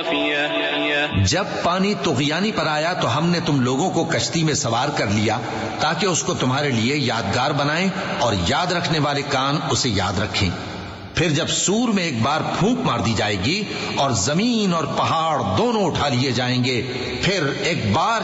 जब पानी तुग़यानी पर आया तो हमने तुम लोगों को कश्ती में सवार कर लिया ताकि उसको तुम्हारे लिए यादगार बनाएं और याद रखने वाले कान उसे याद रखें। फिर जब सूर में एक बार फूंक मार दी जाएगी और जमीन और पहाड़ दोनों उठा लिए जाएंगे, फिर एक बार